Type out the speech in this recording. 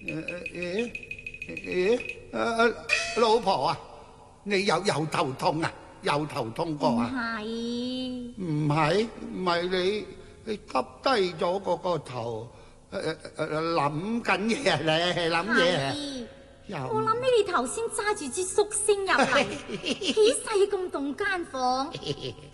老婆啊，你又頭痛啊？又頭痛過啊？唔係你耷低咗個頭，諗緊嘢咧，諗嘢。 我諗起你頭先揸住支燭星入嚟，起勢咁動間房，